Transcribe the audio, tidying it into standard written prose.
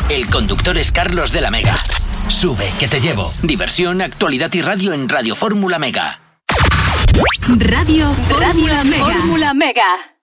El conductor es Carlos de la Mega. Sube, que te llevo. Diversión, actualidad y radio en Radio Fórmula Mega. Radio Fórmula Mega.